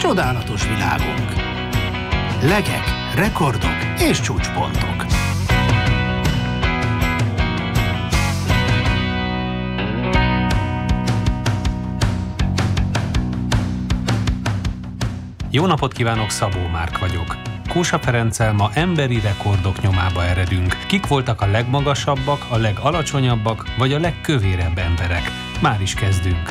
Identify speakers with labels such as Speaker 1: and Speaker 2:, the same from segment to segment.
Speaker 1: Csodálatos világunk. Legek, rekordok és csúcspontok.
Speaker 2: Jó napot kívánok, Szabó Márk vagyok. Kósa Ferenccel ma emberi rekordok nyomába eredünk. Kik voltak a legmagasabbak, a legalacsonyabbak, vagy a legkövérebb emberek? Már is kezdünk.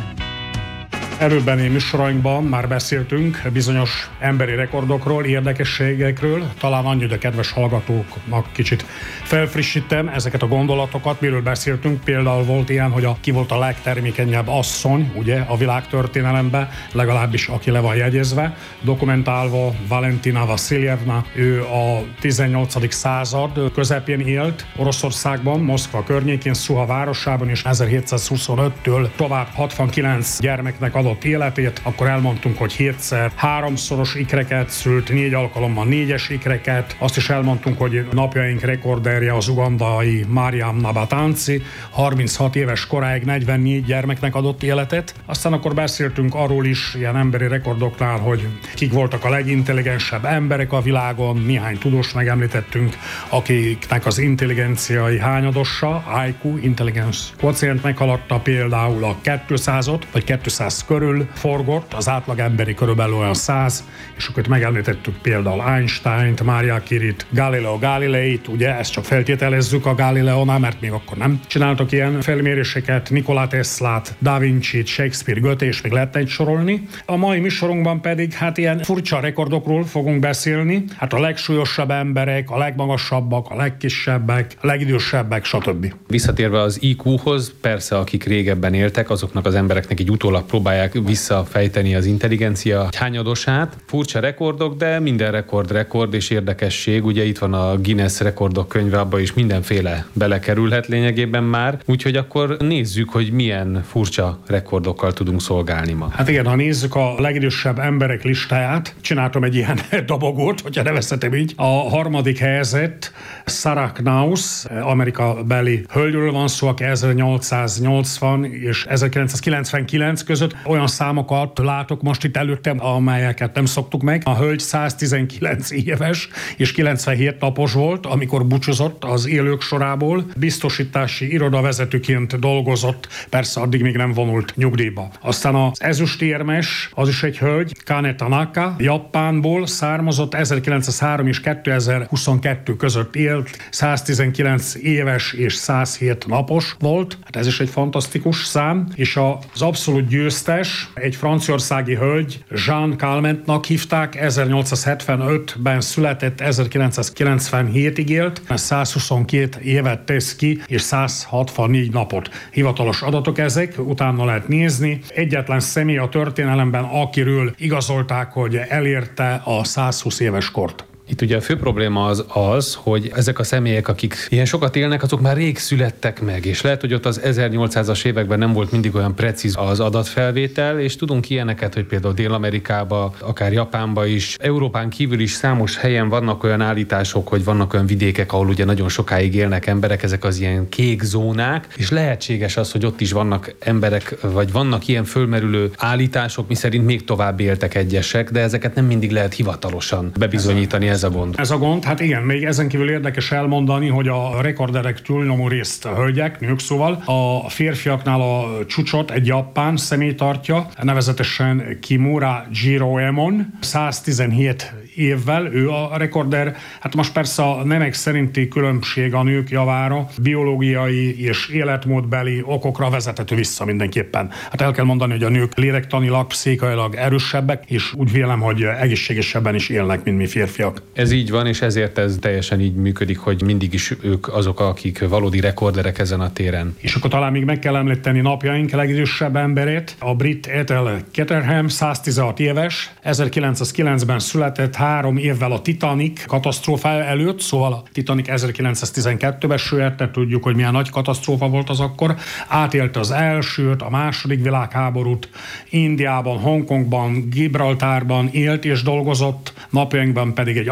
Speaker 3: Előbbeni műsorainkban már beszéltünk bizonyos emberi rekordokról, érdekességekről. Talán annyi, hogy a kedves hallgatóknak kicsit felfrissítem ezeket a gondolatokat, miről beszéltünk. Például volt ilyen, hogy ki volt a legtermékenyebb asszony, ugye, a világtörténelemben, legalábbis aki le van jegyezve, dokumentálva Valentina Vasiljevna. Ő a 18. század közepén élt Oroszországban, Moszkva környékén, Szuha városában, és 1725-től tovább 69 gyermeknek adott életét. Akkor elmondtunk, hogy 7-szer 3-szoros ikreket szült, 4 alkalommal 4-es ikreket. Azt is elmondtunk, hogy napjaink rekorderje az ugandai Mariam Nabatanzi, 36 éves koráig 44 gyermeknek adott életet. Aztán akkor beszéltünk arról is, ilyen emberi rekordoknál, hogy kik voltak a legintelligensebb emberek a világon, néhány tudós megemlítettünk, akiknek az intelligenciai hányadossa, IQ, intelligence quotient meghaladta például a 200-ot, vagy 200 körül forgott, az átlag-emberi körülbelül olyan 100, és akkor megemlítettük például Einsteint, Maria Curie-t, Galileo Galileit, ugye ezt csak feltételezzük a Galileónál, mert még akkor nem csináltak ilyen felméréseket, Nikola Teslát, Da Vinci-t, Shakespeare, Goethe, és még lehetne egy sorolni. A mai műsorunkban pedig ilyen furcsa rekordokról fogunk beszélni, a legsúlyosabb emberek, a legmagasabbak, a legkisebbek, a legidősebbek, stb.
Speaker 2: Visszatérve az IQ-hoz, persze akik régebben éltek, azoknak az embereknek így utólag próbálják visszafejteni az intelligencia hányadosát. Furcsa rekordok, de minden rekord és érdekesség. Ugye itt van a Guinness rekordok könyve, abba is mindenféle belekerülhet lényegében már. Úgyhogy akkor nézzük, hogy milyen furcsa rekordokkal tudunk szolgálni ma.
Speaker 3: Hát igen, ha nézzük a legidősebb emberek listáját, csináltam egy ilyen dobogót, hogyha nevezhetem így. A harmadik helyzet Sarah Knaus, amerikabeli hölgyről van szó, aki 1880 és 1999 között olyan számokat látok most itt előttem, amelyeket nem szoktuk meg. A hölgy 119 éves és 97 napos volt, amikor búcsúzott az élők sorából. Biztosítási irodavezetőként dolgozott, persze addig még nem vonult nyugdíjba. Aztán az ezüstérmes, az is egy hölgy, Kane Tanaka, Japánból származott, 1903 és 2022 között élt, 119 éves és 107 napos volt. Hát ez is egy fantasztikus szám, és az abszolút győztes, egy franciaországi hölgy, Jeanne Calmentnak hívták, 1875-ben született, 1997-ig élt, 122 évet tesz ki, és 164 napot. Hivatalos adatok ezek, utána lehet nézni. Egyetlen személy a történelemben, akiről igazolták, hogy elérte a 120 éves kort.
Speaker 2: Itt ugye a fő probléma az, hogy ezek a személyek, akik ilyen sokat élnek, azok már rég születtek meg, és lehet, hogy ott az 1800-as években nem volt mindig olyan precíz az adatfelvétel, és tudunk ilyeneket, hogy például Dél-Amerikában, akár Japánban is, Európán kívül is számos helyen vannak olyan állítások, hogy vannak olyan vidékek, ahol ugye nagyon sokáig élnek emberek, ezek az ilyen kék zónák, és lehetséges az, hogy ott is vannak emberek, vagy vannak ilyen fölmerülő állítások, miszerint még tovább éltek egyesek, de ezeket nem mindig lehet hivatalosan bebizonyítani. Ez a gond.
Speaker 3: Ez a gond, hát igen, még ezen kívül érdekes elmondani, hogy a rekorderek túlnyomó részt a hölgyek, nők, szóval a férfiaknál a csúcsot egy japán személy tartja, nevezetesen Kimura Jiroemon, 117 évvel, ő a rekorder. Hát most persze a nemek szerinti különbség a nők javára biológiai és életmódbeli okokra vezethető vissza mindenképpen. Hát el kell mondani, hogy a nők lélektanilag, pszichailag erősebbek, és úgy vélem, hogy egészségesebben is élnek, mint mi férfiak.
Speaker 2: Ez így van, és ezért ez teljesen így működik, hogy mindig is ők azok, akik valódi rekorderek ezen a téren.
Speaker 3: És akkor talán még meg kell említeni napjaink legidősebb emberét, a brit Ethel Caterham, 116 éves, 1909-ben született, 3 évvel a Titanic katasztrófája előtt, szóval a Titanic 1912-ben süllyedt, tudjuk, hogy milyen nagy katasztrófa volt az akkor. Átélte az elsőt, a második világháborút, Indiában, Hongkongban, Gibraltárban élt és dolgozott, napjainkban pedig egy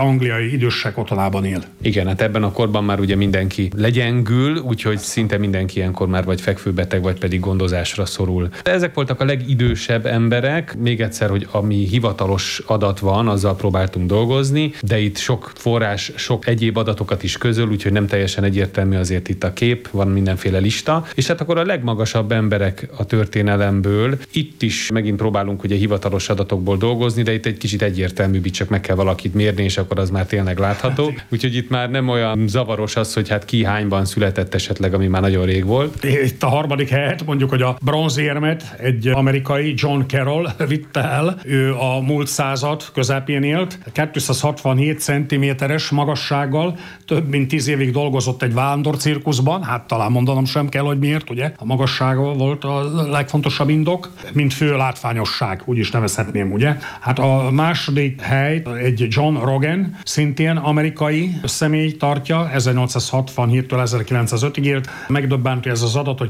Speaker 3: angliai idősek otthonában él.
Speaker 2: Igen, hát ebben a korban már ugye mindenki legyengül, úgyhogy szinte mindenki ilyenkor már vagy fekvőbeteg, vagy pedig gondozásra szorul. De ezek voltak a legidősebb emberek. Még egyszer, hogy ami hivatalos adat van, azzal próbáltunk dolgozni, de itt sok forrás, sok egyéb adatokat is közöl, úgyhogy nem teljesen egyértelmű azért itt a kép, van mindenféle lista. És hát akkor a legmagasabb emberek a történelemből, itt is megint próbálunk ugye hivatalos adatokból dolgozni, de itt egy kicsit egyértelműbb, csak meg kell valakit mérni, és akkor az már tényleg látható. Úgyhogy itt már nem olyan zavaros az, hogy hát ki hányban született esetleg, ami már nagyon rég volt.
Speaker 3: Itt a harmadik helyet mondjuk, hogy a bronzérmet egy amerikai John Carroll vitte el. Ő a múlt század közepén élt, 267 cm-es magassággal, több mint 10 évig dolgozott egy vándorcirkuszban, hát talán mondanom sem kell, hogy miért, ugye? A magassága volt a legfontosabb indok, mint fő látványosság, úgy is nevezhetném, ugye? Hát a második hely egy John Rogan, szintén amerikai személy tartja, 1867-től 1905-ig élt. Megdöbbentő ez az adat, hogy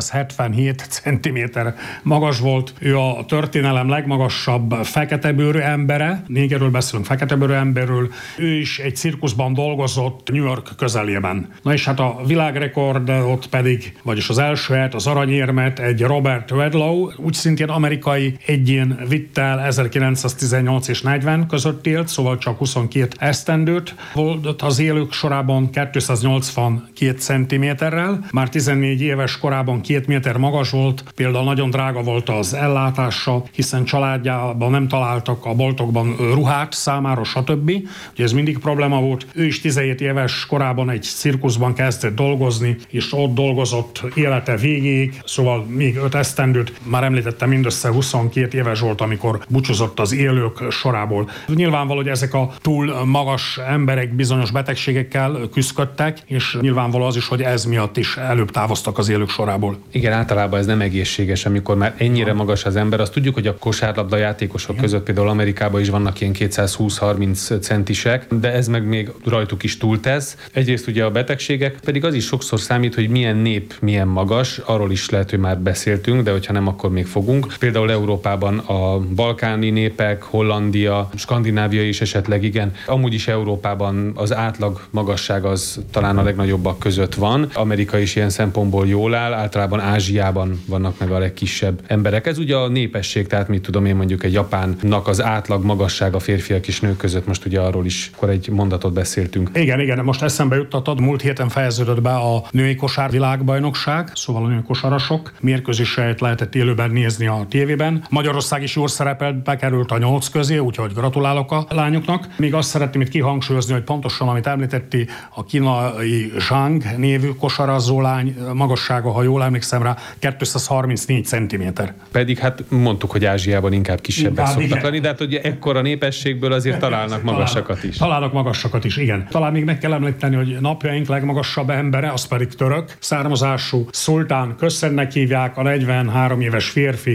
Speaker 3: 277 cm magas volt. Ő a történelem legmagasabb feketebőrű embere, négerről beszélünk, feketebőrű emberről. Ő is egy cirkuszban dolgozott New York közelében. Na és hát a világrekordot pedig, vagyis az első helyet, az aranyérmet egy Robert Wadlow, úgy szintén amerikai egyén vitte el, 1918 és 40 között élt, szóval csak 22 esztendőt volt az élők sorában 282 cm-rel. Már 14 éves korában 2 méter magas volt, például nagyon drága volt az ellátása, hiszen családjában nem találtak a boltokban ruhát számára, stb. Ugye ez mindig probléma volt. Ő is 17 éves korában egy cirkuszban kezdett dolgozni, és ott dolgozott élete végéig, szóval még 5 esztendőt, már említettem, mindössze 22 éves volt, amikor búcsúzott az élők sorából. Nyilvánvaló, hogy ezek a túl magas emberek bizonyos betegségekkel küzdöttek, és nyilvánvaló az is, hogy ez miatt is előbb távoztak az élők sorából.
Speaker 2: Igen, általában ez nem egészséges, amikor már ennyire magas az ember. Azt tudjuk, hogy a kosárlabda játékosok között például Amerikában is vannak ilyen 220-30 centisek, de ez meg még rajtuk is túltesz. Egyrészt ugye a betegségek, pedig az is sokszor számít, hogy milyen nép milyen magas, arról is lehet, hogy már beszéltünk, de hogyha nem, akkor még fogunk. Például Európában a balkáni népek, Hollandia, Skandinávia is esetleg, igen. Amúgy is Európában az átlag magasság az talán a legnagyobbak között van. Amerika is ilyen szempontból jól áll, általában Ázsiában vannak meg a legkisebb emberek. Ez ugye a népesség, tehát mit tudom én, mondjuk egy japánnak az átlag magassága férfiak és nők között, most ugye arról is akkor egy mondatot beszéltünk.
Speaker 3: Igen, most eszembe juttatod, múlt héten fejeződött be a női kosár világbajnokság, szóval a női kosarasok mérkőzéseit lehetett élőben nézni a tévében. Magyarország is jól szerepelt, bekerült a 8 közé, úgyhogy gratulálok a lányoknak. Még azt szeretném itt kihangsúlyozni, hogy pontosan, amit említetti, a kínai Zhang névű kosarazó lány magassága, ha jól emlékszem rá, 234 cm.
Speaker 2: Pedig hát mondtuk, hogy Ázsiában inkább kisebbek szoktak lenni, de hát ugye ekkora népességből azért találnak magasakat is.
Speaker 3: Találnak magasakat is, igen. Talán még meg kell említeni, hogy napjaink legmagasabb embere, az pedig török származású Szultán Köszönnek hívják, a 43 éves férfi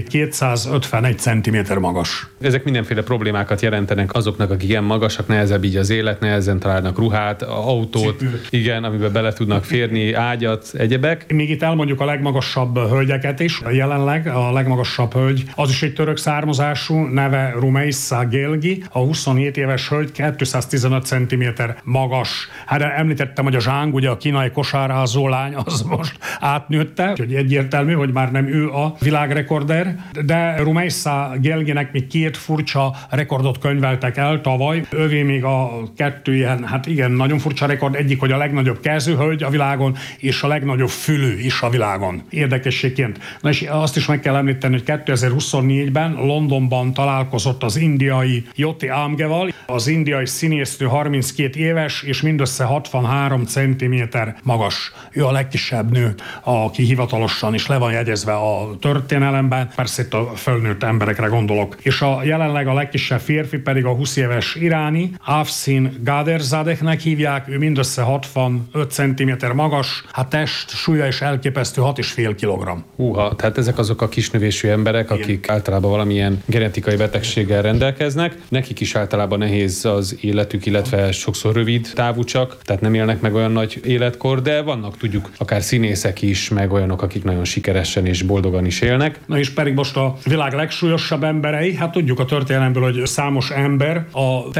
Speaker 3: 251 cm magas.
Speaker 2: Ezek mindenféle problémákat jelentenek azoknak, akik ilyen magasak, nehezebb így az élet, nehezen találnak ruhát, autót, igen, amiben bele tudnak férni, ágyat, egyebek.
Speaker 3: Még itt elmondjuk a legmagasabb hölgyeket is. Jelenleg a legmagasabb hölgy, az is egy török származású, neve Rumeisa Gelgi, a 27 éves hölgy 215 cm magas. Hát említettem, hogy a Zhang, ugye a kínai kosárlabdázó lány, az most átnőtte, úgyhogy egyértelmű, hogy már nem ő a világrekorder, de Rumeisa Gelginek még 2 furcsa rekordot könyveltek el tavaly. Övé még a 2 ilyen, hát igen, nagyon furcsa rekord, egyik, hogy a legnagyobb kezőhölgy a világon, és a legnagyobb fülű is a világon. Érdekességként. Na és azt is meg kell említeni, hogy 2024-ben Londonban találkozott az indiai Jyoti Amgeval. Az indiai színésznő 32 éves, és mindössze 63 cm magas. Ő a legkisebb nő, aki hivatalosan is le van jegyezve a történelemben. Persze itt a fölnőtt emberekre gondolok. És a jelenleg a legkisebb férfi pedig a 20 éves iráni, Afsin Gaderzadehnek hívják, ő mindössze 65 cm magas, hát test súlya is elképesztő 6,5 kg.
Speaker 2: Húha, tehát ezek azok a kisnövésű emberek, igen, akik általában valamilyen genetikai betegséggel rendelkeznek. Nekik is általában nehéz az életük, illetve sokszor rövid távú csak, tehát nem élnek meg olyan nagy életkor, de vannak, tudjuk, akár színészek is, meg olyanok, akik nagyon sikeresen és boldogan is élnek.
Speaker 3: Na és pedig most a világ legsúlyosabb emberei, hát tudjuk a történelemből, hogy számos ember a testsúlyát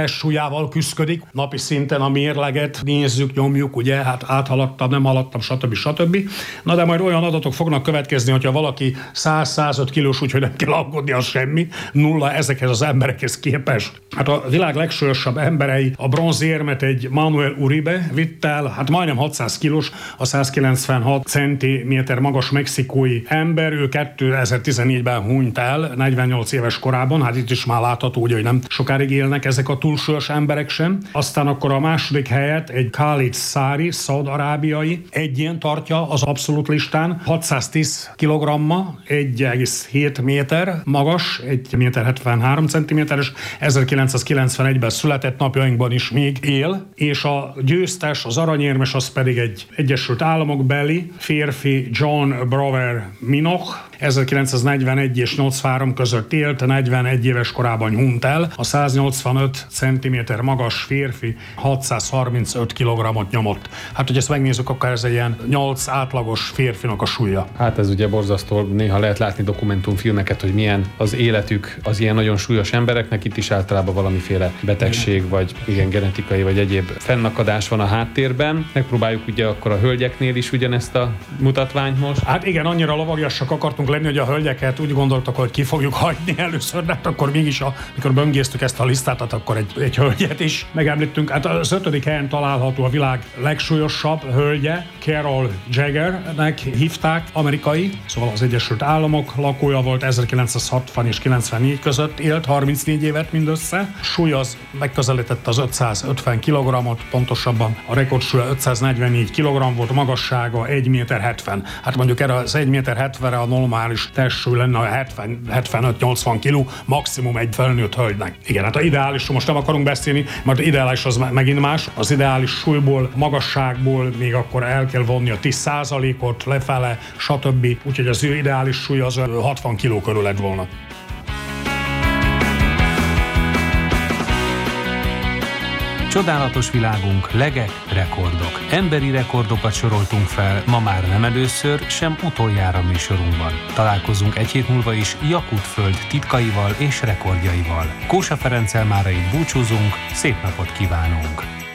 Speaker 3: súlyával küszködik. Napi szinten a mérleget nézzük, nyomjuk, ugye, hát áthaladtam, nem haladtam, stb. Na de majd olyan adatok fognak következni, hogyha valaki 100-105 kilós, úgyhogy nem kell aggódni, az semmi, nulla ezekhez az emberekhez képest. Hát a világ legsúlyosabb emberei a bronzérmet egy Manuel Uribe vitt el, hát majdnem 600 kilós, a 196 centiméter magas mexikói ember, ő 2014-ben hunyt el, 48 éves korában, hát itt is már látható, ugye, hogy nem sokáig élnek ezek a túlsúlyos emberek sem. Aztán akkor a második helyet egy Khalid Sari, szaúd-arábiai egyén tartja az abszolút listán, 610 kilogramma, 1,7 méter magas, 1 méter 73 centiméteres, 1991-ben született, napjainkban is még él, és a győztes, az aranyérmes, az pedig egy Egyesült Államok beli férfi, John Brower Minoch, 1941 és 83 között élt, 41 éves korában hunyt el, a 185 cm magas férfi 635 kg-ot nyomott. Hát, hogy ezt megnézzük, akkor ez egy ilyen 8 átlagos férfinak a súlya.
Speaker 2: Hát ez ugye borzasztó, néha lehet látni dokumentumfilmeket, hogy milyen az életük az ilyen nagyon súlyos embereknek, itt is általában valamiféle betegség, vagy igen, genetikai, vagy egyéb fennakadás van a háttérben. Megpróbáljuk ugye akkor a hölgyeknél is ugyanezt a mutatványt most.
Speaker 3: Hát igen, annyira lovagiasak akartunk lenni, hogy a hölgyeket úgy gondoltak, hogy ki fogjuk hagyni először, de hát akkor mégis, amikor böngésztük ezt a listát, hát akkor egy hölgyet is megemlítünk. Hát az 5. helyen található a világ legsúlyosabb hölgye, Carol Jaggernek hívták, amerikai, szóval az Egyesült Államok lakója volt, 1960 és 94 között élt, 34 évet mindössze. Súly az megközelítette az 550 kg-ot, pontosabban a rekordsúlya 544 kg volt, magassága 1 méter 70. Hát mondjuk erre az 1 méter 70-re a normális testsúly lenne a 75-80 kg, maximum egy felnőtt hölgynek. Igen, hát a ideális, most nem akarunk beszélni, mert ideális az megint más. Az ideális súlyból, magasságból még akkor el kell vonni a 10%-ot, lefele, stb. Úgyhogy az ő ideális súly az 60 kg körül lett volna.
Speaker 4: Csodálatos világunk, legek, rekordok. Emberi rekordokat soroltunk fel, ma már nem először, sem utoljára műsorunkban. Találkozunk egy hét múlva is Jakut-föld titkaival és rekordjaival. Kósa Ferenccel mára itt búcsúzunk, szép napot kívánunk!